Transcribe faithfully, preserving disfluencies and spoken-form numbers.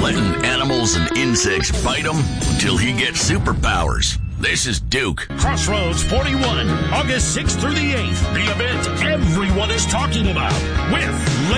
letting animals and insects bite him until he gets superpowers. This is Duke. Crossroads forty-one, August sixth through the eighth. The event everyone is talking about with